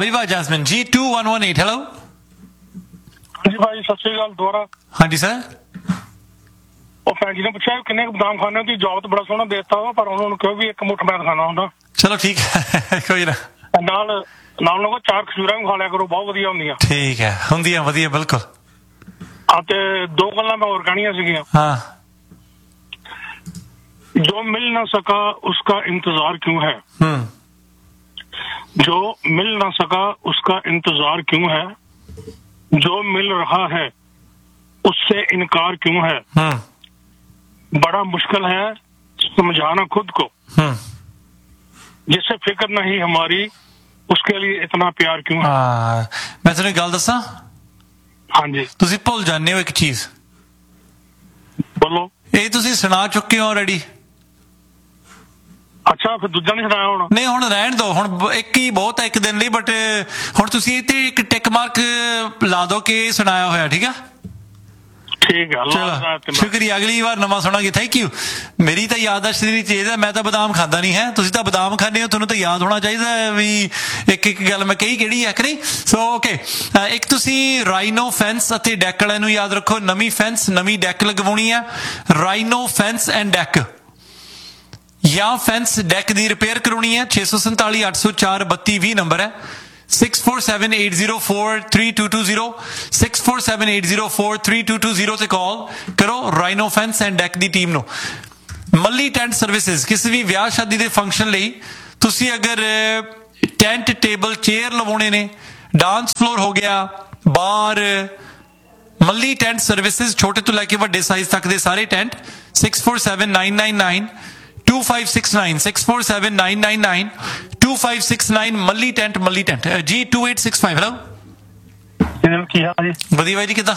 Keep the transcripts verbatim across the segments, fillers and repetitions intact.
मेरी बात jasmine ji to one one eight hello जी भाई सत श्री अकाल दोबारा हाँ जी सर ਉਹ ਭੈਣ ਜੀ ਨੇ ਪੁੱਛਿਆ ਕਿੰਨੇ ਕੁ ਬਦਾਮ ਖਾਣੇ ਦੀ ਜੌਬ ਤੇ ਬੜਾ ਸੋਹਣਾ ਦੇਤਾ ਵਾ ਪਰ ਉਹਨਾਂ ਨੂੰ ਕਿਹਾ ਵੀ ਇੱਕ ਮੁੱਠ ਮੈਦ ਖਾਣਾ ਹੁੰਦਾ चलो ठीक है कोई ना ਨਾਲ ਨਾਲ ਲੋਗੋ ਚਾਰ ਖਜੂਰਾਂ ਵੀ ਖਾ ਲਿਆ ਕਰੋ ਬਹੁਤ ਵਧੀਆ ਹੁੰਦੀਆਂ ठीक है ਹੁੰਦੀਆਂ ਵਧੀਆ ਬਿਲਕੁਲ ਆ ਤੇ ਦੋ ਗੱਲਾਂ ਮੈਂ ਹੋਰ ਕਹਿਣੀਆਂ ਸੀਗੀਆਂ हाँ जो मिल ना सका उसका इंतजार क्यों है हम्म जो मिल ना सका उसका इंतजार क्यों है जो मिल रहा है उससे इनकार क्यों है हम्म बड़ा मुश्किल है समझाना खुद को हम्म जिससे फिक्र नहीं हमारी उसके लिए इतना प्यार क्यों है हाँ मैं तुझे गल दसा हाँ जी तुसी भुल जाने हो एक चीज बोलो ਇਹ ਤੁਸੀਂ ਸੁਣਾ ਚੁੱਕੇ ਹੋ ਆਲਰੇਡੀ ਅੱਛਾ ਫਿਰ ਦੂਜਾ ਨਹੀਂ ਸੁਣਾਇਆ ਹੁਣ ਨਹੀਂ ਹੁਣ ਰਹਿਣ ਦਿਓ ਹੁਣ ਇੱਕ ਹੀ ਬਹੁਤ ਹੈ ਇੱਕ ਦਿਨ ਲਈ ਬਟ ਹੁਣ ਤੁਸੀਂ ਇੱਥੇ ਇੱਕ ਟਿਕ ਮਾਰਕ ਲਾ ਦਿਓ ਕਿ ਸੁਣਾਇਆ ਹੋਇਆ ਠੀਕ ਆ ਠੀਕ ਹੈ ਚਲੋ ਸ਼ੁਕਰੀਆ ਅਗਲੀ ਵਾਰ ਨਵਾਂ ਸੁਣਾਂਗੇ ਥੈਂਕ ਯੂ ਮੇਰੀ ਤਾਂ ਯਾਦਾਸ਼ਤ ਦੀ ਚੀਜ਼ ਹੈ ਮੈਂ ਤਾਂ ਬਦਾਮ ਖਾਂਦਾ ਨਹੀਂ ਹੈ ਤੁਸੀਂ ਤਾਂ ਬਦਾਮ ਖਾਂਦੇ ਹੋ ਤੁਹਾਨੂੰ ਤਾਂ ਯਾਦ ਹੋਣਾ ਚਾਹੀਦਾ ਵੀ ਇੱਕ ਇੱਕ ਗੱਲ ਮੈਂ ਕਹੀ ਕਿਹੜੀ ਹੈ ਕਿ ਨਹੀਂ ਸੋ ਓਕੇ ਇੱਕ ਤੁਸੀਂ ਰਾਈਨੋ ਫੈਂਸ ਅਤੇ ਡੈਕ ਵਾਲਿਆਂ ਨੂੰ ਯਾਦ ਰੱਖੋ ਨਵੀਂ ਫੈਂਸ ਨਵੀਂ ਡੈਕ ਲਗਵਾਉਣੀ ਹੈ ਰਾਈਨੋ ਫੈਂਸ ਐਂਡ ਡੈਕ ਜਾਂ ਫੈਂਸ ਡੈਕ ਦੀ ਰਿਪੇਅਰ ਕਰਾਉਣੀ ਹੈ ਛੇ ਸੌ ਸੰਤਾਲੀ ਅੱਠ ਸੌ ਚਾਰ ਬੱਤੀ ਵੀਹ ਨੰਬਰ ਹੈ six four seven eight zero four three two two zero six four seven eight zero four three two two zero ਤੇ ਕਾਲ ਕਰੋ rhino fence and deck the team ਨੂੰ ਮੱਲੀ ਟੈਂਟ ਸਰਵਿਸਿਜ਼ ਕਿਸੇ ਵੀ ਵਿਆਹ ਸ਼ਾਦੀ ਦੇ ਫੰਕਸ਼ਨ ਲਈ ਤੁਸੀਂ ਅਗਰ ਟੈਂਟ ਟੇਬਲ ਚੇਅਰ ਲਵਾਉਣੇ ਨੇ ਡਾਂਸ ਫਲੋਰ ਹੋ ਗਿਆ ਬਾਰ ਮੱਲੀ ਟੈਂਟ ਸਰਵਿਸਿਜ਼ ਛੋਟੇ ਤੋਂ ਲੈ ਕੇ ਵੱਡੇ ਸਾਈਜ਼ ਤੱਕ ਦੇ ਸਾਰੇ tent six four seven nine nine nine two five six nine six four seven nine nine nine two five six nine ਮੱਲੀ ਟੈਂਟ ਮੱਲੀ ਟੈਂਟ ਜੀ two eight six five hello ਕਿਵੇਂ ਕੀ ਹਾਲ ਜੀ ਵਧੀਆ ਬਾਈ ਜੀ ਕਿੱਦਾਂ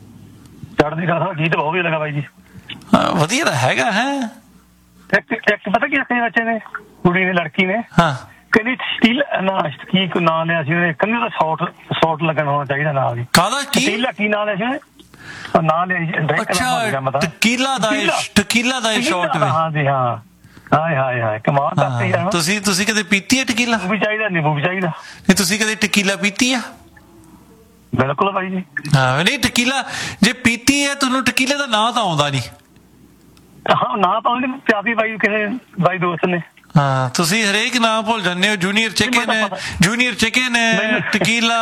ਚੜ੍ਹਦੀ ਕਲਾ ਗੀਤ ਬਹੁਤ ਵਧੀਆ ਲੱਗਾ ਬਾਈ ਜੀ ਵਧੀਆ ਤਾਂ ਹੈਗਾ ਹੈ ਇੱਕ ਇੱਕ ਪਤਾ ਕੀ ਆਪਣੇ ਬੱਚੇ ਨੇ ਕੁੜੀ ਨੇ ਲੜਕੀ ਨੇ ਹਾਂ ਕਹਿੰਦੀ ਸਟੀਲ ਨਾ ਕੀ ਕੋ ਨਾਂ ਲਿਆ ਸੀ ਉਹਨੇ ਕਹਿੰਦੀ ਦਾ ਸ਼ਾਰਟ ਸ਼ਾਰਟ ਲੱਗਣ ਹੋਣਾ ਚਾਹੀਦਾ ਨਾਲ ਵੀ ਕਾਹਦਾ ਕੀ ਸਟੀਲ ਕੀ ਨਾਂ ਲਿਆ ਸੀ ਉਹਨੇ ਨਾਂ ਲਿਆ ਅੱਛਾ ਟਕੀਲਾ ਦਾ ਟਕੀਲਾ ਦਾ ਸ਼ਾਰਟ ਵੇ ਹਾਂ ਜੀ ਹਾਂ ਹਾਏ ਹਾਏ ਹਾਏ ਕਮਾਲ ਕਰਤੇ ਯਾਰ ਤੁਸੀਂ ਤੁਸੀਂ ਕਦੇ ਪੀਤੀ ਹੈ ਟਕੀਲਾ ਵੀ ਚਾਹੀਦਾ ਨਿੰਬੂ ਵੀ ਚਾਹੀਦਾ ਨਹੀਂ ਤੁਸੀਂ ਕਦੇ ਟਕੀਲਾ ਪੀਤੀ ਆ ਬਿਲਕੁਲ ਬਾਈ ਜੀ ਹਾਂ ਨਹੀਂ ਟਕੀਲਾ ਜੇ ਪੀਤੀ ਹੈ ਤੁਹਾਨੂੰ ਟਕੀਲੇ ਦਾ ਨਾਂ ਤਾਂ ਆਉਂਦਾ ਨਹੀਂ ਹਾਂ ਨਾਂ ਤਾਂ ਉਹਨੇ ਪਿਆਪੀ ਬਾਈ ਕਿਸੇ ਬਾਈ ਦੋਸਤ ਨੇ ਹਾਂ ਤੁਸੀਂ ਹਰੇਕ ਨਾਮ ਭੁੱਲ ਜਾਂਦੇ ਹੋ ਜੂਨੀਅਰ ਚਿਕਨ ਜੂਨੀਅਰ ਚਿਕਨ ਟਕੀਲਾ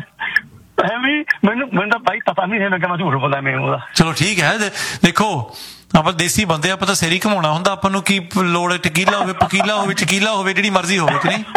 ਐਵੇਂ ਮੈਨੂੰ ਮੈਨੂੰ ਤਾਂ ਬਾਈ ਪਤਾ ਨਹੀਂ ਹੈ ਮੈਂ ਕਿਹਾ ਝੂਠ ਬੋਲਾਂ ਮੈਨੂੰ ਉਹਦਾ ਚਲੋ ਠੀਕ ਹੈ ਦੇਖੋ ਆਪਾਂ ਦੇਸੀ ਬੰਦੇ ਆਪਾਂ ਤਾਂ ਸਿਰ ਹੀ ਘਮਾਉਣਾ ਹੁੰਦਾ ਆਪਾਂ ਨੂੰ ਕੀ ਲੋੜ ਹੈ ਟਕੀਲਾ ਹੋਵੇ ਪਕੀਲਾ ਹੋਵੇ ਚਕੀਲਾ ਹੋਵੇ ਜਿਹੜੀ ਮਰਜ਼ੀ ਹੋਵੇ ਕਿ ਨਹੀਂ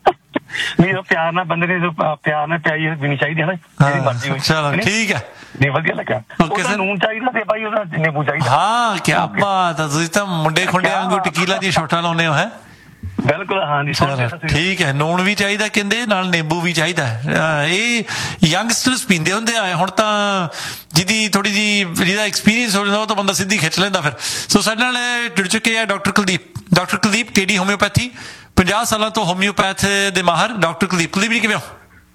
ਨਹੀਂ ਪਿਆਰ ਨਾਲ ਬੰਦੇ ਨੇ ਪਿਆਰ ਨਾਲ ਪਿਆਈ ਵੀ ਚਾਹੀਦੀ ਹੈ ਨਾ ਜਿਹੜੀ ਮਰਜ਼ੀ ਹੋਵੇ ਚਲੋ ਠੀਕ ਹੈ ਨਹੀਂ ਵਧੀਆ ਲੱਗਾ ਉਹਦਾ ਨੂਨ ਚਾਹੀਦਾ ਤੇ ਬਾਈ ਉਹਦਾ ਨਿੰਬੂ ਚਾਹੀਦਾ ਹਾਂ ਕੀ ਬਾਤ ਹੈ ਤੁਸੀਂ ਤਾਂ ਮੁੰਡੇ ਖੁੰਡੇ ਵਾਂਗੂ ਟਕੀਲਾ ਦੀ ਸ਼ੋਟਾਂ ਲਾਉਂਦੇ ਹੋ ਹੈ ਬਿਲਕੁਲ ਹਾਂ ਜੀ ਠੀਕ ਹੈ ਨੂਣ ਵੀ ਚਾਹੀਦਾ ਕਹਿੰਦੇ ਨਾਲ ਨਿੰਬੂ ਵੀ ਚਾਹੀਦਾ ਇਹ ਯੰਗਸਟਰਸ ਪੀਂਦੇ ਹੁੰਦੇ ਆ ਹੁਣ ਤਾਂ ਜਿਹਦੀ ਥੋੜੀ ਜੀ ਜਿਹਦਾ ਐਕਸਪੀਰੀਅੰਸ ਹੋ ਜਾਂਦਾ ਉਹ ਤਾਂ ਬੰਦਾ ਸਿੱਧੀ ਖਿੱਚ ਲੈਂਦਾ ਫਿਰ ਸੋ ਸਾਡੇ ਨਾਲ ਜੁੜ ਚੁੱਕੇ ਆ ਡਾਕਟਰ ਕੁਲਦੀਪ ਡਾਕਟਰ ਕੁਲਦੀਪ ਕੇਡੀ ਹੋਮਿਓਪੈਥੀ ਪੰਜਾਹ ਸਾਲਾਂ ਤੋਂ ਹੋਮਿਓਪੈਥ ਦੇ ਮਾਹਰ ਡਾਕਟਰ ਕੁਲਦੀਪ ਕੁਲਦੀਪ ਜੀ ਕਿਵੇਂ ਹੋ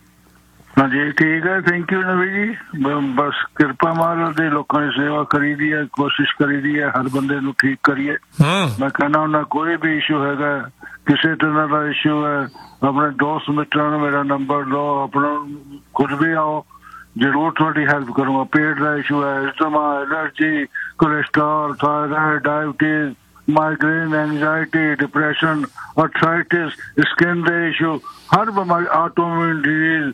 ਹਾਂਜੀ ਠੀਕ ਹੈ ਥੈਂਕ ਯੂ ਨਵੀ ਜੀ ਬਸ ਕਿਰਪਾ ਮਹਾਰਾਜ ਦੇ ਲੋਕਾਂ ਦੀ ਸੇਵਾ ਕਰੀ ਦੀ ਹੈ ਕੋਸ਼ਿਸ਼ ਕਰੀ ਦੀ ਹੈ ਹਰ ਬੰਦੇ ਨੂੰ ਠੀਕ ਕਰੀਏ ਮੈਂ ਕਹਿੰਦਾ ਉਹਨਾਂ ਕੋਈ ਵੀ ਇਸ਼ੂ ਹੈਗਾ ਕਿਸੇ ਤਰ੍ਹਾਂ ਦਾ ਇਸ਼ੂ ਹੈ ਆਪਣੇ ਦੋਸਤ ਮਿੱਤਰਾਂ ਨੂੰ ਮੇਰਾ ਨੰਬਰ ਲਓ ਆਪਣਾ ਕੁਝ ਵੀ ਆਓ ਜ਼ਰੂਰ ਤੁਹਾਡੀ ਹੈਲਪ ਕਰੂੰਗਾ ਪੇਟ ਦਾ ਇਸ਼ੂ ਹੈ asthma allergy cholesterol thyroid diabetes migraine anxiety depression arthritis skin ਦੇ ਇਸ਼ੂ ਹਰ ਬਿਮਾਰੀ ਆਟੋਇਮਿਊਨ ਡਿਜ਼ੀਜ਼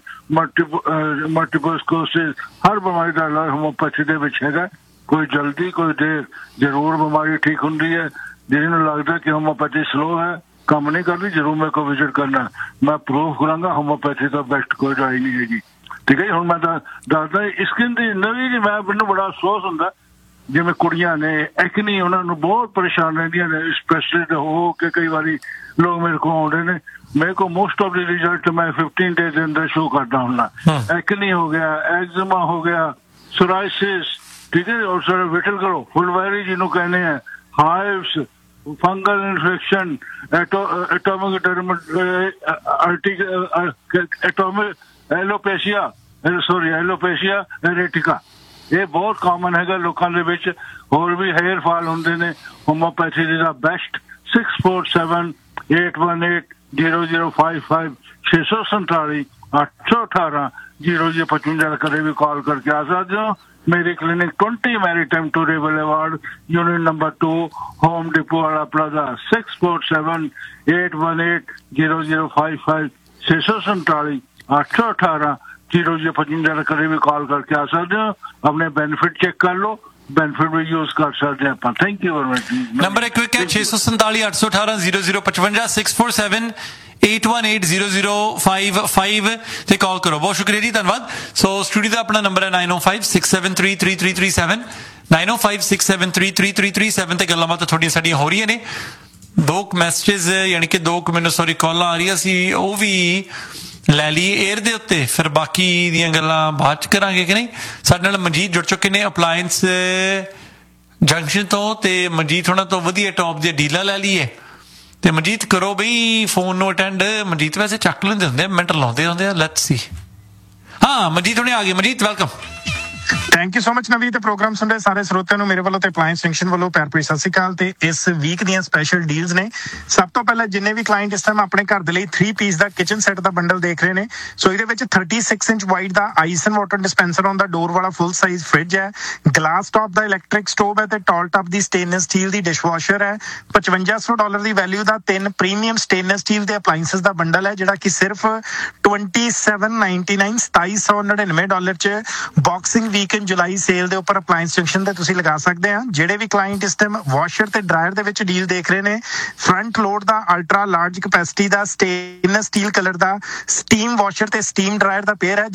ਮਲਟੀਪਲ ਸਕਲੈਰੋਸਿਸ ਹਰ ਬਿਮਾਰੀ ਦਾ ਇਲਾਜ ਹੋਮੋਪੈਥੀ ਦੇ ਵਿੱਚ ਹੈਗਾ ਕੋਈ ਜਲਦੀ ਕੋਈ ਦੇਰ ਜ਼ਰੂਰ ਬਿਮਾਰੀ ਠੀਕ ਹੁੰਦੀ ਹੈ ਜਿਹਨੂੰ ਲੱਗਦਾ ਕਿ ਹੋਮੋਪੈਥੀ ਸਲੋ ਹੈ ਕੰਮ ਨਹੀਂ ਕਰਦੀ ਜ਼ਰੂਰ ਮੇਰੇ ਕੋਲ ਵਿਜ਼ਿਟ ਕਰਨਾ ਮੈਂ ਪ੍ਰੂਫ ਕਰਾਂਗਾ ਹੋਮੋਪੈਥੀ ਦਾ ਬੈਸਟ ਕੋਈ ਦਵਾਈ ਨਹੀਂ ਹੈਗੀ ਠੀਕ ਹੈ ਜੀ ਹੁਣ ਮੈਂ ਤਾਂ ਦੱਸਦਾ ਸਕਿਨ ਦੀ ਨਵੀਂ ਜੀ ਮੈਂ ਮੈਨੂੰ ਬੜਾ ਅਫਸੋਸ ਹੁੰਦਾ ਜਿਵੇਂ ਕੁੜੀਆਂ ਨੇ ਐਕਨੀ ਉਹਨਾਂ ਨੂੰ ਬਹੁਤ ਪਰੇਸ਼ਾਨ ਰਹਿੰਦੀਆਂ ਨੇ ਸਪੈਸ਼ਲਿਸਟ ਹੋ ਕੇ ਕਈ ਵਾਰੀ ਲੋਕ ਮੇਰੇ ਕੋਲ ਆਉਂਦੇ ਨੇ ਮੇਰੇ ਕੋਲ ਮੋਸਟ ਆਫ ਦੀ ਰਿਜ਼ਲਟ ਮੈਂ ਫਿਫਟੀਨ ਡੇਜ਼ ਦੇ ਅੰਦਰ ਸ਼ੋ ਕਰਦਾ ਹੁੰਦਾ ਐਕਨੀ ਹੋ ਗਿਆ ਐਗਜ਼ਮਾ ਹੋ ਗਿਆ ਸੋਰਾਇਸਿਸ ਠੀਕ ਹੈ ਔਰ ਸਰ ਵਿਟਲ ਕਰੋ ਫੁਲਵਾਇਰੀ ਜਿਹਨੂੰ ਕਹਿੰਦੇ ਆ ਹਾਈਵਸ fungal infection atomic atomic alopecia sorry alopecia एरेटिका ਇਹ ਬਹੁਤ ਕਾਮਨ ਹੈਗਾ ਲੋਕਾਂ ਦੇ ਵਿੱਚ ਹੋਰ ਵੀ ਹੇਅਰ ਫਾਲ ਹੁੰਦੇ ਨੇ ਹੋਮੋਪੈਥੀ ਦਾ best six four seven eight one eight zero zero five five ਛੇ ਸੌ ਸੰਤਾਲੀ ਅੱਠ ਸੌ ਅਠਾਰਾਂ ਜ਼ੀਰੋ ਜ਼ੀਰੋ ਪਚਵੰਜਾ ਕਦੇ ਵੀ ਕਾਲ ਕਰਕੇ ਆ ਸਕਦੇ ਹੋ। मेरी clinic twenty maritime टूरे boulevard unit number two home depot वाला plaza six four seven eight one eight zero zero five five छे सौ संताली आठ सौ अठारह जीरो जीरो पचवंजा कभी भी कॉल करके आ सकते हो। अपने बेनिफिट चेक कर लो, बेनिफिट भी यूज कर सकते हैं। Thank you very much. Number एक क्विक है छे सौ संताली आठ सौ अठारह zero zero पचवंजा six four seven eight one eight zero zero five five ਤੇ ਕਾਲ ਕਰੋ। ਬਹੁਤ ਸ਼ੁਕਰੀਆ ਜੀ, ਧੰਨਵਾਦ। ਸੋ ਸਟੂਡੀਓ ਦਾ ਆਪਣਾ ਨੰਬਰ ਹੈ nine oh five six seven three three three three seven nine oh five six seven three three three three seven ਤੇ ਗੱਲਾਂ ਬਾਤਾਂ ਤੁਹਾਡੀਆਂ ਸਾਡੀਆਂ ਹੋ ਰਹੀਆਂ ਨੇ। ਦੋ ਮੈਸੇजेस ਯਾਨੀ ਕਿ ਦੋ ਮੈਨੂੰ ਸੌਰੀ ਕਾਲਾਂ ਆ ਰਹੀਆਂ ਸੀ, ਉਹ ਵੀ ਲੈ ਲਈ 에ਅਰ ਦੇ ਉੱਤੇ, ਫਿਰ ਬਾਕੀ ਦੀਆਂ ਗੱਲਾਂ ਬਾਅਦ ਚ ਕਰਾਂਗੇ ਕਿ ਨਹੀਂ। ਸਾਡੇ ਨਾਲ ਮਨਜੀਤ ਜੁੜ ਚੁੱਕੇ ਨੇ ਅਪਲਾਇੰਸ ਜੰਕਸ਼ਨ ਤੋਂ, ਤੇ ਮਨਜੀਤ ਹੋਣਾ ਤੋਂ ਵਧੀਆ ਟੌਪ ਦੀਆਂ ਡੀਲਾਂ ਲੈ ਲਈਏ। ਤੇ ਮਨਜੀਤ ਕਰੋ ਬਈ ਫੋਨ ਨੂੰ ਅਟੈਂਡ। ਮਨਜੀਤ ਵੈਸੇ ਚੱਕ ਲੈਂਦੇ ਹੁੰਦੇ ਆ, ਮਿੰਟ ਲਾਉਂਦੇ ਹੁੰਦੇ ਆ। Let's see. ਹਾਂ ਮਨਜੀਤ ਹੁਣੇ ਆ ਗਏ। Manjeet welcome. Thank you so much ਨਵੀਂ। ਤੇ ਪ੍ਰੋਗਰਾਮ ਸੁਣ ਰਹੇ ਸਾਰੇ ਸਰੋਤਿਆਂ ਨੂੰ ਮੇਰੇ ਵੱਲੋਂ ਤੇ ਅਪਲਾਇੰਸ ਜੰਕਸ਼ਨ ਵੱਲੋਂ ਪਿਆਰ ਭਰੀ ਸਤਿ ਸ਼੍ਰੀ ਅਕਾਲ। ਤੇ ਇਸ ਵੀਕ ਦੀਆਂ ਸਪੈਸ਼ਲ ਡੀਲਸ ਨੇ। ਸਭ ਤੋਂ ਪਹਿਲਾਂ ਜਿੰਨੇ ਵੀ ਕਲਾਇੰਟ ਇਸ ਟਾਈਮ ਆਪਣੇ ਘਰ ਦੇ ਲਈ ਥ੍ਰੀ ਪੀਸ ਦਾ ਕਿਚਨ ਸੈੱਟ ਦਾ ਬੰਡਲ ਦੇਖ ਰਹੇ ਨੇ, ਸੋ ਇਹਦੇ ਵਿੱਚ thirty-six inch wide the ice and water dispenser on the ਡੋਰ ਵਾਲਾ ਫੁੱਲ ਸਾਈਜ਼ ਫ੍ਰਿਜ ਹੈ, ਗਲਾਸ ਟਾਪ ਦਾ ਇਲੈਕਟ੍ਰਿਕ ਸਟੋਵ ਹੈ, ਤੇ ਟਾਲ ਟਾਪ ਦੀ ਸਟੇਨਲੈਸ ਸਟੀਲ ਦੀ ਡਿਸ਼ਵਾਸ਼ਰ ਹੈ। ਪਚਵੰਜਾ ਸੌ ਡਾਲਰ ਦੀ ਵੈਲਿਊ ਦਾ ਤਿੰਨ ਪ੍ਰੀਮੀਅਮ ਸਟੇਨਲੈਸ ਸਟੀਲ ਦੇ ਅਪਲਾਇੰਸਸ ਦਾ ਬੰਡਲ ਹੈ, ਜਿਹੜਾ ਕਿ ਸਿਰਫ twenty-seven ninety-nine ਸਤਾਈ ਸੌ ਨੜਿਨਵੇਂ ਡਾਲਰ ਚ ਬਾਕਸਿੰਗ ਵੀਕਐਂਡ ਜੁਲਾਈ ਸੇਲ ਦੇ ਉੱਪਰ ਅਪਲਾਇੰਸ ਜੰਕਸ਼ਨ ਤੇ ਤੁਸੀਂ ਲਗਾ ਸਕਦੇ ਆ। ਜਿਹੜੇ ਵੀ ਕਲਾਇੰਟ ਇਸ ਟਾਈਮ ਵਾਸ਼ਰ ਤੇ ਡਰਾਇਰ ਦੇ ਵਿੱਚ ਡੀਲ ਦੇਖ ਰਹੇ ਨੇ, ਫਰੰਟ ਲੋਡ ਦਾ ਅਲਟਰਾ ਲਾਰਜ ਕੈਪੈਸਿਟੀ ਦਾ ਸਟੇਨਲੈਸ ਸਟੀਲ ਕਲਰ ਦਾ ਸਟੀਮ ਵਾਸ਼ਰ ਤੇ ਸਟੀਮ ਡਰਾਇਰ ਦਾ ਪੇਅਰ ਹੈ,